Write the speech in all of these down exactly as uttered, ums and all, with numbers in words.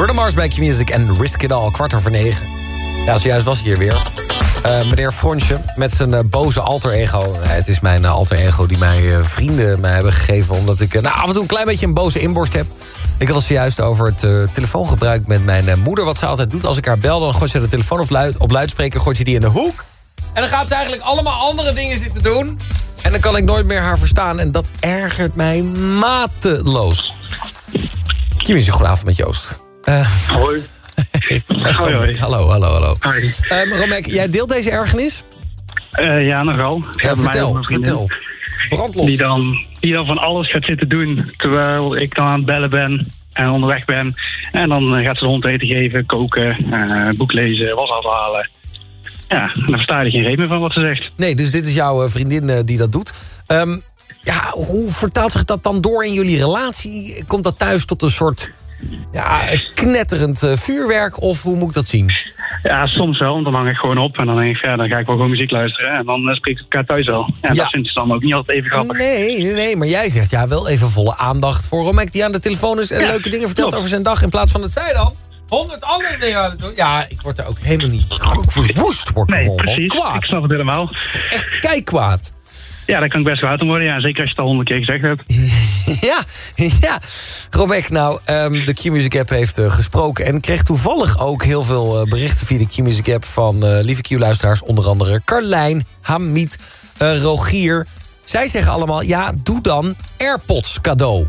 Bruno Mars bij Q-Music en Risk It All, kwart over negen. Ja, zojuist was hij hier weer. Uh, meneer Fronsje met zijn uh, boze alter ego. Nee, het is mijn uh, alter ego die mijn uh, vrienden mij hebben gegeven... omdat ik uh, nou, af en toe een klein beetje een boze inborst heb. Ik had het zojuist over het uh, telefoongebruik met mijn uh, moeder. Wat ze altijd doet als ik haar bel, dan gooit ze de telefoon op, luid, op luidspreker... gooit ze die in de hoek. En dan gaat ze eigenlijk allemaal andere dingen zitten doen. En dan kan ik nooit meer haar verstaan. En dat ergert mij mateloos. Q-Music, goedenavond met Joost. Uh, Hoi. hoi, hoi. Hallo, hallo, hallo. Hoi. Um, Romek, jij deelt deze ergernis? Uh, ja, nogal. Ja, vertel, vertel. Brandlos. Die dan, die dan van alles gaat zitten doen, terwijl ik dan aan het bellen ben en onderweg ben. En dan gaat ze de hond eten geven, koken, uh, boek lezen, was afhalen. Ja, dan versta je er geen reden meer van wat ze zegt. Nee, dus dit is jouw vriendin uh, die dat doet. Um, ja, hoe vertaalt zich dat dan door in jullie relatie? Komt dat thuis tot een soort ja, knetterend uh, vuurwerk of hoe moet ik dat zien? Ja, soms wel, want dan hang ik gewoon op en dan denk ik, ja, dan ga ik wel gewoon muziek luisteren. En dan uh, spreekt elkaar thuis wel. Ja, ja. Dat vindt ze dan ook niet altijd even grappig. Nee, nee, nee, maar jij zegt ja, wel even volle aandacht voor Romek die aan de telefoon is en ja, leuke dingen vertelt klopt. Over zijn dag. In plaats van dat zij dan honderd andere dingen aan het doen. Ja, ik word er ook helemaal niet woest. Word ik nee, gewoon precies. Kwaad. Ik snap het helemaal. Echt kijkkwaad. Ja, daar kan ik best kwaad om worden. Ja, zeker als je het al honderd keer gezegd hebt. ja, ja. Romek, nou, um, de Q-Music app heeft uh, gesproken... en kreeg toevallig ook heel veel uh, berichten via de Q-Music app... van uh, lieve Q-luisteraars, onder andere Carlijn, Hamid, uh, Rogier. Zij zeggen allemaal, ja, doe dan AirPods cadeau.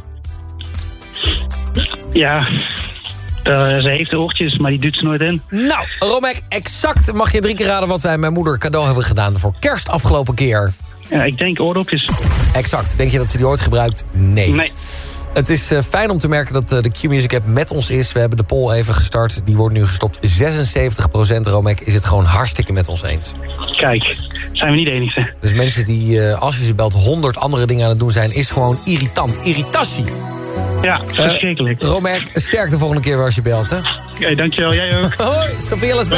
Ja... Uh, ze heeft de oortjes, maar die doet ze nooit in. Nou, Romek, exact mag je drie keer raden... wat wij mijn moeder cadeau hebben gedaan voor kerst afgelopen keer. Ja, ik denk oordopjes. Exact. Denk je dat ze die ooit gebruikt? Nee. Nee. Het is uh, fijn om te merken dat uh, de Q-Music app met ons is. We hebben de poll even gestart. Die wordt nu gestopt. zesenzeventig procent, Romek, is het gewoon hartstikke met ons eens. Kijk, zijn we niet de enige. Dus mensen die, uh, als je ze belt, honderd andere dingen aan het doen zijn... is gewoon irritant. Irritatie. Ja, verschrikkelijk. Uh, Romek, sterk de volgende keer waar als je belt, hè? Oké, okay, dankjewel. Jij ook. Hoi, Sophia.